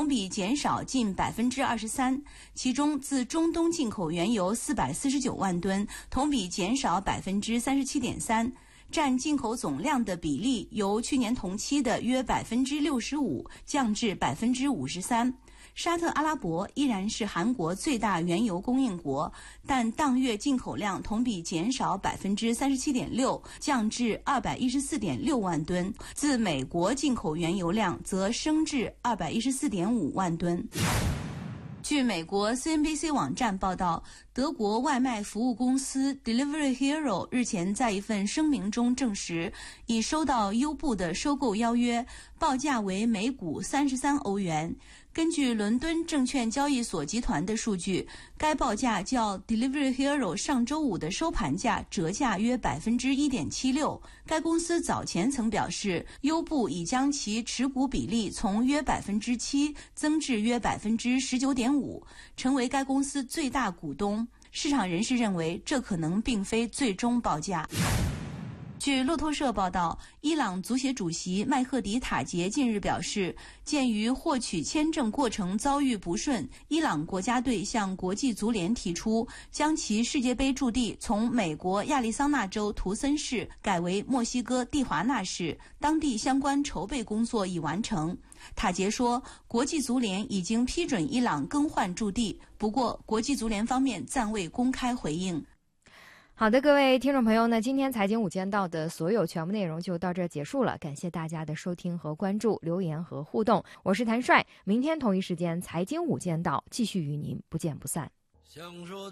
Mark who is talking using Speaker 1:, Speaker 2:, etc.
Speaker 1: 同比减少近23%，其中自中东进口原油449万吨，同比减少37.3%。占进口总量的比例由去年同期的约65%降至53%。沙特阿拉伯依然是韩国最大原油供应国，但当月进口量同比减少37.6%，降至214.6万吨。自美国进口原油量则升至214.5万吨。据美国 CNBC 网站报道，德国外卖服务公司 Delivery Hero 日前在一份声明中证实，已收到优步的收购邀约，报价为每股33欧元。根据伦敦证券交易所集团的数据，该报价较 Delivery Hero 上周五的收盘价折价约 1.76%。该公司早前曾表示，优步已将其持股比例从约 7% 增至约 19.5%， 成为该公司最大股东。市场人士认为，这可能并非最终报价。据路透社报道，伊朗足协主席麦赫迪塔杰近日表示，鉴于获取签证过程遭遇不顺，伊朗国家队向国际足联提出将其世界杯驻地从美国亚利桑那州图森市改为墨西哥蒂华纳市，当地相关筹备工作已完成。塔杰说，国际足联已经批准伊朗更换驻地，不过国际足联方面暂未公开回应。
Speaker 2: 好的，各位听众朋友呢，今天财经午间到的所有全部内容就到这儿结束了，感谢大家的收听和关注、留言和互动，我是谭帅，明天同一时间财经午间到继续与您不见不散。想说